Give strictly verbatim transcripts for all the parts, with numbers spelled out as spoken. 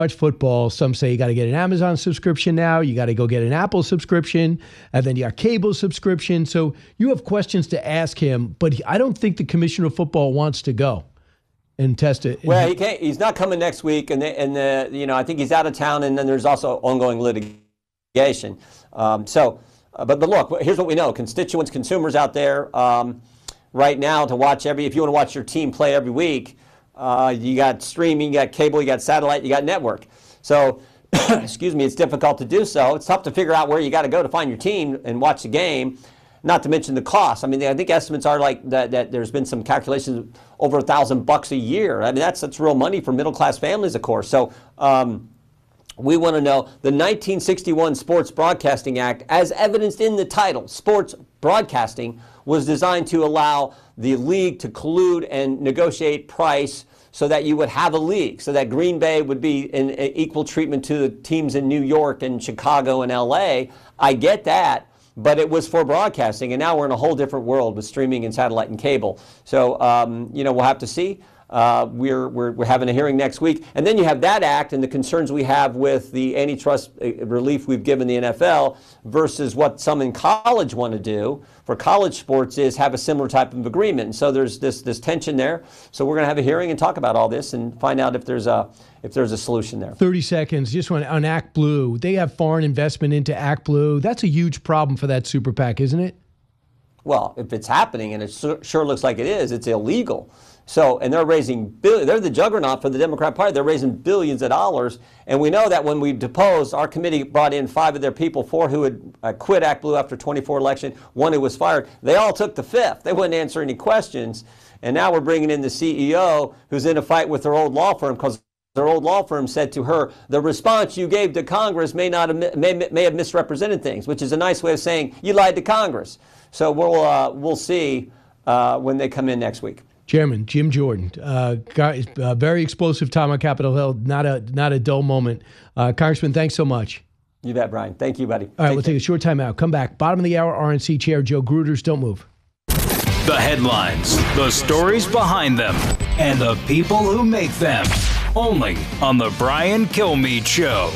watch football. Some say you got to get an Amazon subscription now. You got to go get an Apple subscription, and then you got cable subscription. So you have questions to ask him, but I don't think the commissioner of football wants to go and test it. Well, he can't. He's not coming next week, and the, and the, you know I think he's out of town, and then there's also ongoing litigation. Um, so, uh, but but look, here's what we know: constituents, consumers out there um, right now to watch every. If you want to watch your team play every week. Uh, you got streaming, you got cable, you got satellite, you got network. So, excuse me, it's difficult to do so. It's tough to figure out where you got to go to find your team and watch the game, not to mention the cost. I mean, I think estimates are like that, that there's been some calculations over a thousand bucks a year. I mean, that's, that's real money for middle-class families, of course. So, um, we want to know the nineteen sixty-one Sports Broadcasting Act, as evidenced in the title, Sports Broadcasting, was designed to allow the league to collude and negotiate price so that you would have a league, so that Green Bay would be in, in equal treatment to the teams in New York and Chicago and L A. I get that, but it was for broadcasting, and now we're in a whole different world with streaming and satellite and cable. So, um, you know, we'll have to see. Uh, we're, we're, we're having a hearing next week. And then you have that act and the concerns we have with the antitrust relief we've given the N F L versus what some in college want to do for college sports is have a similar type of agreement. And so there's this this tension there. So we're going to have a hearing and talk about all this and find out if there's a if there's a solution there. thirty seconds. Just one on ActBlue. They have foreign investment into ActBlue. That's a huge problem for that super PAC, isn't it? Well, if it's happening, and it sure looks like it is, it's illegal. So, and they're raising billions. They're the juggernaut for the Democrat Party. They're raising billions of dollars. And we know that when we deposed, our committee brought in five of their people, four who had uh, quit ActBlue after twenty-four election, one who was fired. They all took the fifth. They wouldn't answer any questions. And now we're bringing in the C E O who's in a fight with their old law firm because their old law firm said to her, the response you gave to Congress may not have, may, may have misrepresented things, which is a nice way of saying you lied to Congress. So we'll uh, we'll see uh, when they come in next week. Chairman Jim Jordan, uh, uh, very explosive time on Capitol Hill. Not a not a dull moment. Uh, Congressman, thanks so much. You bet, Brian. Thank you, buddy. All right, take we'll care. take a short time out. Come back. Bottom of the hour, R N C Chair Joe Gruters. Don't move. The headlines, the stories behind them, and the people who make them. Only on the Brian Kilmeade Show.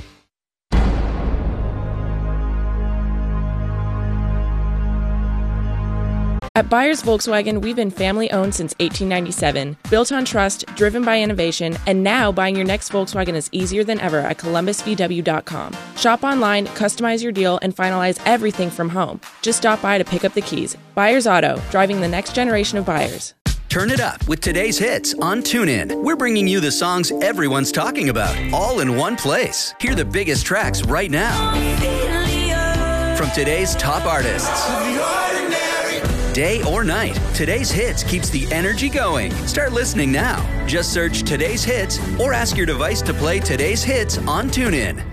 At Byers Volkswagen, we've been family-owned since eighteen ninety-seven, built on trust, driven by innovation, and now buying your next Volkswagen is easier than ever at Columbus V W dot com. Shop online, customize your deal, and finalize everything from home. Just stop by to pick up the keys. Byers Auto, driving the next generation of buyers. Turn it up with today's hits on TuneIn. We're bringing you the songs everyone's talking about, all in one place. Hear the biggest tracks right now from today's top artists. Day or night, today's hits keeps the energy going. Start listening now. Just search today's hits or ask your device to play today's hits on TuneIn.